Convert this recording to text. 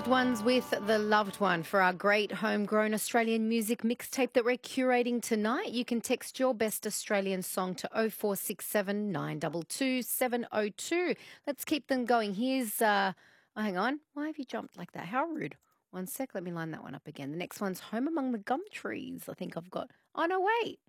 Ones with The Loved One for our great homegrown Australian music mixtape that we're curating tonight. You can text your best Australian song to 0467 922 702. Let's keep them going. Here's, hang on. Why have you jumped like that? How rude. One sec. Let me line that one up again. The next one's Home Among the Gum Trees. I think I've got, oh no, wait.